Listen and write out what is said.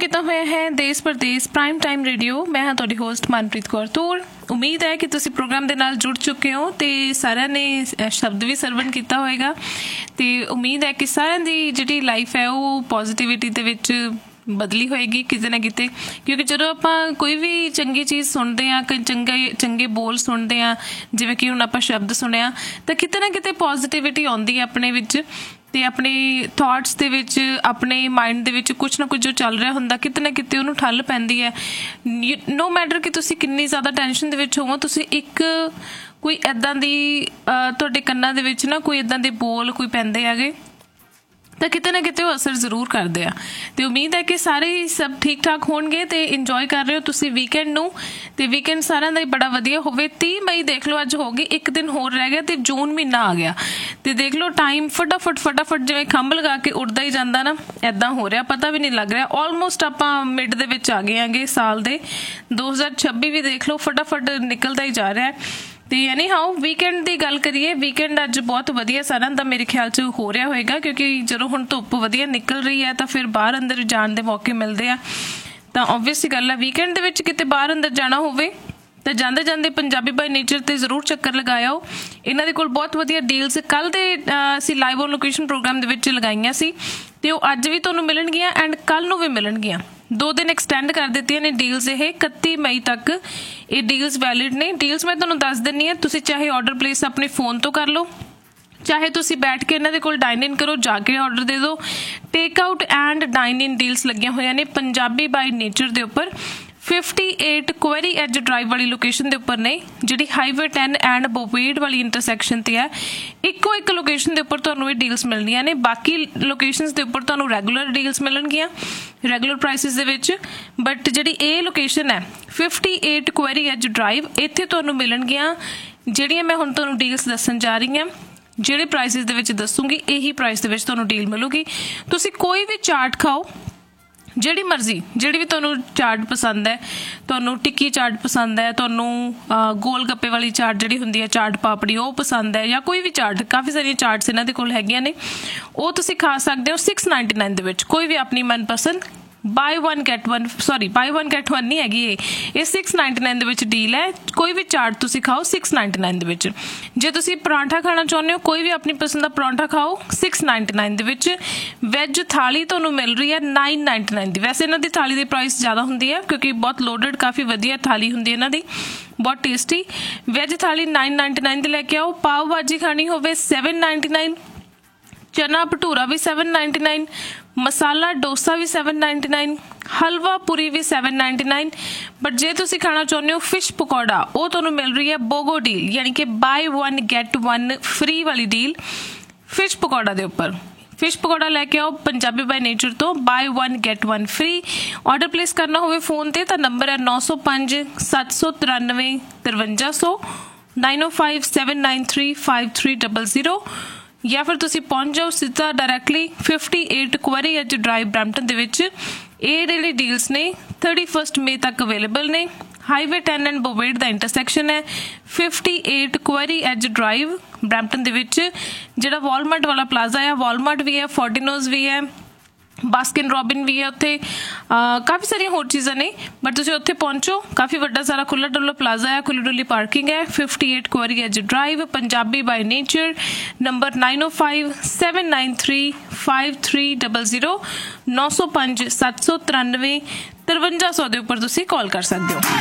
ਕੀਤਾ ਹੋਇਆ ਹੈ ਦੇਸ਼ ਪ੍ਰਦੇਸ਼ ਪ੍ਰਾਈਮ ਟਾਈਮ ਰੇਡੀਓ। ਮੈਂ ਹਾਂ ਤੁਹਾਡੀ ਹੋਸਟ ਮਨਪ੍ਰੀਤ ਕੌਰ ਧੂੜ। ਉਮੀਦ ਹੈ ਕਿ ਤੁਸੀਂ ਪ੍ਰੋਗਰਾਮ ਦੇ ਨਾਲ ਜੁੜ ਚੁੱਕੇ ਹੋ ਤੇ ਸਾਰਿਆਂ ਨੇ ਸ਼ਬਦ ਵੀ ਸਰਵਣ ਕੀਤਾ ਹੋਏਗਾ ਤੇ ਉਮੀਦ ਹੈ ਕਿ ਸਾਰਿਆਂ ਦੀ ਜਿਹੜੀ ਲਾਈਫ ਹੈ ਉਹ ਪੋਜ਼ੀਟਿਵਿਟੀ ਦੇ ਵਿੱਚ ਬਦਲੀ ਹੋਏਗੀ ਕਿਤੇ ਨਾ ਕਿਤੇ, ਕਿਉਂਕਿ ਜਦੋਂ ਆਪਾਂ ਕੋਈ ਵੀ ਚੰਗੀ ਚੀਜ਼ ਸੁਣਦੇ ਹਾਂ, ਚੰਗੇ ਬੋਲ ਸੁਣਦੇ ਹਾਂ, ਜਿਵੇਂ ਕਿ ਹੁਣ ਆਪਾਂ ਸ਼ਬਦ ਸੁਣਿਆ, ਤਾਂ ਕਿਤੇ ਨਾ ਕਿਤੇ ਪੋਜ਼ੀਟਿਵਿਟੀ ਆਉਂਦੀ ਹੈ ਆਪਣੇ ਵਿੱਚ ਤੇ ਆਪਣੇ ਥੋਟਸ ਦੇ ਵਿੱਚ, ਆਪਣੇ ਮਾਇੰਡ ਦੇ ਵਿੱਚ ਕੁਛ ਨਾ ਕੁਝ ਜੋ ਚੱਲ ਰਿਹਾ ਹੁੰਦਾ ਕਿਤੇ ਨਾ ਕਿਤੇ ਉਹਨੂੰ ਠੱਲ ਪੈਂਦੀ ਹੈ। ਨੋ ਮੈਟਰ ਕਿ ਤੁਸੀਂ ਕਿੰਨੀ ਜ਼ਿਆਦਾ ਟੈਨਸ਼ਨ ਦੇ ਵਿੱਚ ਹੋਵੋ, ਤੁਸੀਂ ਇੱਕ ਕੋਈ ਇੱਦਾਂ ਦੀ ਤੁਹਾਡੇ ਕੰਨਾਂ ਦੇ ਵਿੱਚ ਨਾ ਕੋਈ ਇੱਦਾਂ ਦੇ ਬੋਲ ਕੋਈ ਪੈਂਦੇ ਹੈਗੇ ਤਾਂ ਕਿਤੇ ਨਾ ਕਿਤੇ ਉਹ ਅਸਰ ਜ਼ਰੂਰ ਕਰਦੇ ਆ। ਤੇ ਉਮੀਦ ਹੈ ਕਿ ਸਾਰੇ ਹੀ ਸਭ ਠੀਕ ਠਾਕ ਹੋਣਗੇ ਤੇ ਇੰਜੋਏ ਕਰ ਰਹੇ ਹੋ ਤੁਸੀਂ ਵੀਕਐਂਡ ਨੂੰ, ਤੇ ਵੀਕਐਂਡ ਸਾਰਿਆਂ ਦਾ ਹੀ ਬੜਾ ਵਧੀਆ ਹੋਵੇ। 30 ਮਈ ਦੇਖ ਲਓ ਅੱਜ ਹੋ ਗਈ, ਇੱਕ ਦਿਨ ਹੋਰ ਰਹਿ ਗਿਆ ਤੇ ਜੂਨ ਮਹੀਨਾ ਆ ਗਿਆ ਤੇ ਦੇਖ ਲਓ ਟਾਈਮ ਫਟਾਫਟ ਜਿਵੇਂ ਖੰਭ ਲਗਾ ਕੇ ਉੱਡਦਾ ਹੀ ਜਾਂਦਾ ਨਾ, ਏਦਾਂ ਹੋ ਰਿਹਾ, ਪਤਾ ਵੀ ਨਹੀਂ ਲੱਗ ਰਿਹਾ। ਆਲਮੋਸਟ ਆਪਾਂ ਮਿਡ ਦੇ ਵਿੱਚ ਆ ਗਏ ਆਂਗੇ ਸਾਲ ਦੇ। 2026 ਵੀ ਦੇਖ ਲਓ ਫਟਾਫਟ ਨਿਕਲਦਾ ਹੀ ਜਾ ਰਿਹਾ ਤੇ ਐਨੀ ਹਾਊ ਵੀਕਐਂਡ ਦੀ ਗੱਲ ਕਰੀਏ, ਵੀਕਐਂਡ ਅੱਜ ਬਹੁਤ ਵਧੀਆ ਸਾਰਿਆਂ ਦਾ ਮੇਰੇ ਖਿਆਲ 'ਚ ਹੋ ਰਿਹਾ ਹੋਏਗਾ, ਕਿਉਂਕਿ ਜਦੋਂ ਹੁਣ ਧੁੱਪ ਵਧੀਆ ਨਿਕਲ ਰਹੀ ਹੈ ਤਾਂ ਫਿਰ ਬਾਹਰ ਅੰਦਰ ਜਾਣ ਦੇ ਮੌਕੇ ਮਿਲਦੇ ਆ। ਤਾਂ ਓਬਵੀਅਸ ਗੱਲ ਹੈ ਵੀਕਐਂਡ ਦੇ ਵਿੱਚ ਕਿਤੇ ਬਾਹਰ ਅੰਦਰ ਜਾਣਾ ਹੋਵੇ ਤਾਂ ਜਾਂਦੇ ਜਾਂਦੇ ਪੰਜਾਬੀ ਬਾਈ ਨੇਚਰ ਤੇ ਜ਼ਰੂਰ ਚੱਕਰ ਲਗਾਇਓ। ਇਹਨਾਂ ਦੇ ਕੋਲ ਬਹੁਤ ਵਧੀਆ ਡੀਲਸ ਕੱਲ੍ਹ ਦੇ ਅਸੀਂ ਲਾਈਵ ਔਨ ਲੋਕੇਸ਼ਨ ਪ੍ਰੋਗਰਾਮ ਦੇ ਵਿੱਚ ਲਗਾਈਆਂ ਸੀ ਤੇ ਉਹ ਅੱਜ ਵੀ ਤੁਹਾਨੂੰ ਮਿਲਣਗੀਆਂ ਐਂਡ ਕੱਲ੍ਹ ਨੂੰ ਵੀ ਮਿਲਣਗੀਆਂ। 2 ਦਿਨ ਐਕਸਟੈਂਡ ਕਰ ਦਿੱਤੀਆਂ ਨੇ ਡੀਲਸ। ਇਹ 31 ਮਈ ਤੱਕ ਇਹ ਡੀਲਸ ਵੈਲਿਡ ਨੇ। ਡੀਲਸ ਮੈਂ ਤੁਹਾਨੂੰ ਦੱਸ ਦਿੰਦੀ ਹਾਂ, ਤੁਸੀਂ ਚਾਹੇ ਆਰਡਰ ਪਲੇਸ ਆਪਣੇ ਫੋਨ ਤੋਂ ਕਰ ਲਓ, ਚਾਹੇ ਤੁਸੀਂ ਬੈਠ ਕੇ ਇਹਨਾਂ ਦੇ ਕੋਲ ਡਾਈਨ ਇਨ ਕਰੋ, ਜਾ ਕੇ ਆਰਡਰ ਦੇ ਦਿਓ। Take out and dine in deals ਲੱਗੀਆਂ ਹੋਈਆਂ ਨੇ ਪੰਜਾਬੀ ਬਾਈ ਨੇਚਰ ਦੇ ਉੱਪਰ। 58 ਕੁਐਰੀ ਐਜ ਡਰਾਈਵ ਵਾਲੀ ਲੋਕੇਸ਼ਨ ਦੇ ਉੱਪਰ ਨੇ, ਜਿਹੜੀ ਹਾਈਵੇ 10 ਐਂਡ ਬੋਵੇਡ ਵਾਲੀ ਇੰਟਰਸੈਕਸ਼ਨ ਤੇ ਹੈ। ਇੱਕੋ ਇੱਕ ਲੋਕੇਸ਼ਨ ਦੇ ਉੱਪਰ ਤੁਹਾਨੂੰ ਇਹ ਡੀਲਸ ਮਿਲਣੀਆਂ ਨੇ, ਬਾਕੀ ਲੋਕੇਸ਼ਨਸ ਦੇ ਉੱਪਰ ਤੁਹਾਨੂੰ ਰੈਗੂਲਰ ਡੀਲਸ ਮਿਲਣਗੀਆਂ ਰੈਗੂਲਰ ਪ੍ਰਾਈਸਿਸ ਦੇ ਵਿੱਚ। ਬਟ ਜਿਹੜੀ ਇਹ ਲੋਕੇਸ਼ਨ ਹੈ 58 ਕੁਐਰੀ ਐਜ ਡਰਾਈਵ, ਇੱਥੇ ਤੁਹਾਨੂੰ ਮਿਲਣਗੀਆਂ ਜਿਹੜੀਆਂ ਮੈਂ ਹੁਣ ਤੁਹਾਨੂੰ ਡੀਲਸ ਦੱਸਣ ਜਾ ਰਹੀ ਹਾਂ। ਜਿਹੜੇ ਪ੍ਰਾਈਸਿਸ ਦੇ ਵਿੱਚ ਦੱਸੂਗੀ ਇਹੀ ਪ੍ਰਾਈਸ ਦੇ ਵਿੱਚ ਤੁਹਾਨੂੰ ਡੀਲ ਮਿਲੂਗੀ। ਤੁਸੀਂ ਕੋਈ ਵੀ ਚਾਟ ਖਾਓ, ਜਿਹੜੀ ਮਰਜ਼ੀ, ਜਿਹੜੀ ਵੀ ਤੁਹਾਨੂੰ ਚਾਟ ਪਸੰਦ ਹੈ, ਤੁਹਾਨੂੰ ਟਿੱਕੀ ਚਾਟ ਪਸੰਦ ਹੈ, ਤੁਹਾਨੂੰ ਗੋਲ ਗੱਪੇ ਵਾਲੀ ਚਾਟ ਜਿਹੜੀ ਹੁੰਦੀ ਹੈ ਚਾਟ ਪਾਪੜੀ ਉਹ ਪਸੰਦ ਹੈ, ਜਾਂ ਕੋਈ ਵੀ ਚਾਟ, ਕਾਫੀ ਸਾਰੀਆਂ ਚਾਟਸ ਇਹਨਾਂ ਦੇ ਕੋਲ ਹੈਗੀਆਂ ਨੇ, ਉਹ ਤੁਸੀਂ ਖਾ ਸਕਦੇ ਹੋ 699 ਦੇ ਵਿੱਚ। ਕੋਈ ਵੀ ਆਪਣੀ ਮਨਪਸੰਦ ਬਾਈ ਵਨ ਗੈਟ ਵਨ ਨਹੀਂ ਹੈਗੀ ਇਹ 699 ਦੇ ਵਿੱਚ ਡੀਲ ਹੈ। ਕੋਈ ਵੀ ਚਾਟ ਤੁਸੀਂ ਖਾਓ 699 ਦੇ ਵਿੱਚ। ਜੇ ਤੁਸੀਂ ਪਰਾਂਠਾ ਖਾਣਾ ਚਾਹੁੰਦੇ ਹੋ, ਕੋਈ ਵੀ ਆਪਣੀ ਪਸੰਦ ਦਾ ਪਰਾਂਠਾ ਖਾਓ 699 ਦੇ ਵਿੱਚ। ਵੈਜ ਥਾਲੀ ਤੁਹਾਨੂੰ ਮਿਲ ਰਹੀ ਹੈ 999 ਦੀ। ਵੈਸੇ ਇਹਨਾਂ ਦੀ ਥਾਲੀ ਦੀ ਪ੍ਰਾਈਸ ਜ਼ਿਆਦਾ ਹੁੰਦੀ ਹੈ ਕਿਉਂਕਿ ਬਹੁਤ ਲੋਡਡ, ਕਾਫੀ ਵਧੀਆ ਥਾਲੀ ਹੁੰਦੀ ਹੈ ਇਹਨਾਂ ਦੀ, ਬਹੁਤ ਟੇਸਟੀ। ਵੈਜ ਥਾਲੀ 999 ਦੀ ਲੈ ਕੇ ਆਓ। ਪਾਓ ਭਾਜੀ ਖਾਣੀ ਹੋਵੇ 799, ਚਨਾ ਭਟੂਰਾ ਵੀ 799, ਮਸਾਲਾ ਡੋਸਾ ਵੀ 799, ਹਲਵਾ ਪੂਰੀ ਵੀ 799। ਬਟ ਜੇ ਤੁਸੀਂ ਖਾਣਾ ਚਾਹੁੰਦੇ ਹੋ ਫਿਸ਼ ਪਕੌੜਾ, ਉਹ ਤੁਹਾਨੂੰ ਮਿਲ ਰਹੀ ਹੈ ਬੋਗੋ ਡੀਲ, ਯਾਨੀ ਕਿ ਬਾਈ ਵਨ ਗੈਟ ਵਨ ਫ੍ਰੀ ਵਾਲੀ ਡੀਲ ਫਿਸ਼ ਪਕੌੜਾ ਦੇ ਉੱਪਰ। ਫਿਸ਼ ਪਕੌੜਾ ਲੈ ਕੇ ਆਓ ਪੰਜਾਬੀ ਬਾਈ ਨੇਚਰ ਤੋਂ, ਬਾਈ one get one free. Order place ਕਰਨਾ ਹੋਵੇ ਫੋਨ ਤੇ ਤਾਂ ਨੰਬਰ ਹੈ 905 793 5300 905 793 5300, ਜਾਂ ਫਿਰ ਤੁਸੀਂ ਪਹੁੰਚ ਜਾਓ ਸਿੱਧਾ directly 58 query as drive Brampton ਦੇ ਵਿੱਚ। ਇਹ ਜਿਹੜੇ ਡੀਲਸ ਨੇ 31 ਮਈ ਤੱਕ ਅਵੇਲੇਬਲ ਨੇ। ਹਾਈਵੇ 10 ਐਂਡ ਬੋਵੇਡ ਦਾ ਇੰਟਰਸੈਕਸ਼ਨ ਹੈ 58 ਕੁਐਰੀ ਐਜ ਡਰਾਈਵ ਬਰੈਂਪਟਨ ਦੇ ਵਿੱਚ। ਜਿਹੜਾ ਵਾਲਮਾਰਟ ਵਾਲਾ ਪਲਾਜ਼ਾ ਹੈ, ਵਾਲਮਾਰਟ ਵੀ ਹੈ, ਫੋਰਟੀਨੋਜ਼ ਵੀ ਹੈ, ਬਾਸਕਿਨ ਰੋਬਿਨ ਵੀ ਹੈ, ਉੱਥੇ ਕਾਫੀ ਸਾਰੀਆਂ ਹੋਰ ਚੀਜ਼ਾਂ ਨੇ। ਬਟ ਤੁਸੀਂ ਉੱਥੇ ਪਹੁੰਚੋ, ਕਾਫੀ ਵੱਡਾ ਸਾਰਾ ਖੁੱਲਾ ਡੁੱਲਾ ਪਲਾਜ਼ਾ ਹੈ, ਖੁੱਲੀ ਡੁੱਲੀ ਪਾਰਕਿੰਗ ਹੈ। 58 query as drive Punjabi by nature, number 905 793 5300 905 793 5300 ਦੇ ਉੱਪਰ ਤੁਸੀਂ ਕਾਲ ਕਰ ਸਕਦੇ ਹੋ।